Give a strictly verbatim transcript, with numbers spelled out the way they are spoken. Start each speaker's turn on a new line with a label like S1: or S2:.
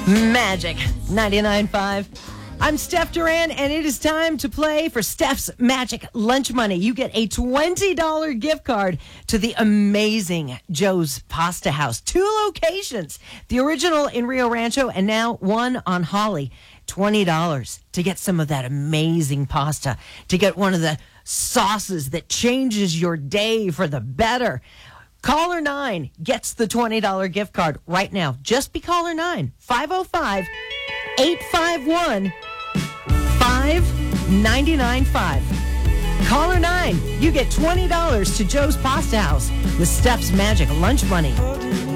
S1: Magic ninety-nine point five. I'm Steph Duran, and it is time to play for Steph's Magic Lunch Money. You get a twenty dollars gift card to the amazing Joe's Pasta House. Two locations, the original in Rio Rancho and now one on Holly. twenty dollars to get some of that amazing pasta, to get one of the sauces that changes your day for the better. Caller nine gets the twenty dollars gift card right now. Just be caller nine, five oh five, eight five one, five nine nine five. Caller nine, you get twenty dollars to Joe's Pasta House with Steph's Magic Lunch Money.